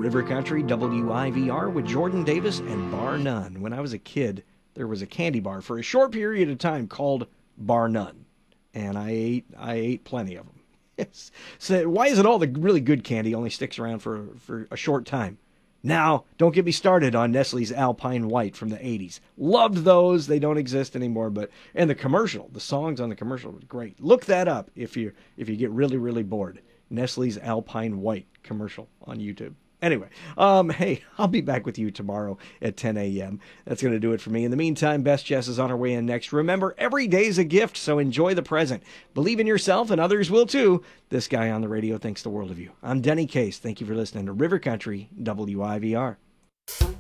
River Country WIVR with Jordan Davis and Bar None. When I was a kid, there was a candy bar for a short period of time called Bar None, and I ate plenty of them. Yes. So why is it all the really good candy only sticks around for a short time? Now, don't get me started on Nestle's Alpine White from the 80s. Loved those. They don't exist anymore, and the commercial, the songs on the commercial were great. Look that up if you get really, really bored. Nestle's Alpine White commercial on YouTube. Anyway, hey, I'll be back with you tomorrow at 10 a.m. That's going to do it for me. In the meantime, Best Jess is on her way in next. Remember, every day's a gift, so enjoy the present. Believe in yourself, and others will too. This guy on the radio thinks the world of you. I'm Denny Case. Thank you for listening to River Country WIVR.